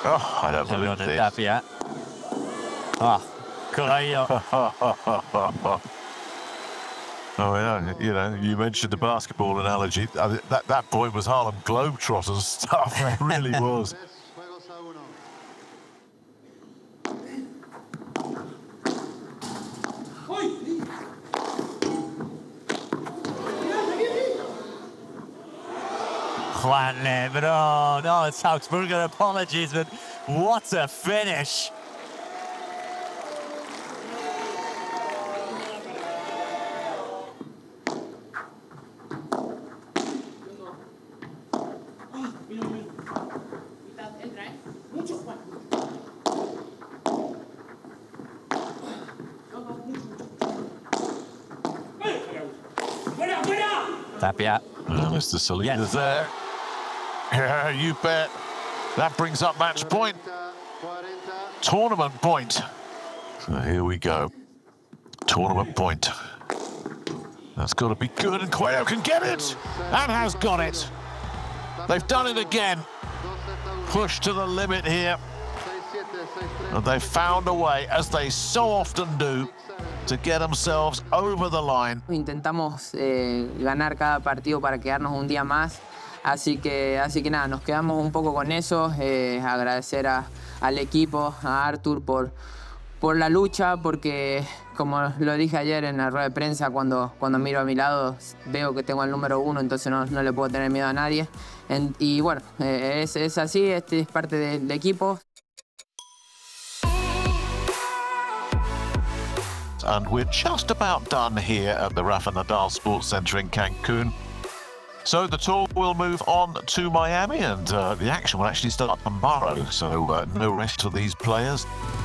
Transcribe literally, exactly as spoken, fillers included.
Oh, I don't believe this. Tapia. Ah, Coelho. Oh, yeah, you know, you mentioned the basketball analogy. That that point was Harlem Globetrotters stuff. It really was. Juan, but oh no, it's Augsburger. Apologies, but what a finish! Tapia. Oh, Mister Salinas yes. there. Yeah, you bet. That brings up match point. Tournament point. So here we go. Tournament point. That's got to be good, and Coelho can get it, and has got it. They've done it again. Pushed to the limit here. And they've found a way, as they so often do, to get themselves over the line. Intentamos eh, ganar cada partido para quedarnos un día más. Así que, así que nada, nos quedamos un poco con eso. Eh, agradecer a, al equipo, a Artur por, por la lucha, porque como lo dije ayer en la rueda de prensa, cuando, cuando miro a mi lado veo que tengo el número uno, entonces no, no le puedo tener miedo a nadie. En, y bueno, eh, es, es así, este es parte del equipo. And we're just about done here at the Rafa Nadal Sports Center in Cancun. So the tour will move on to Miami, and uh, the action will actually start tomorrow, so uh, no rest for these players.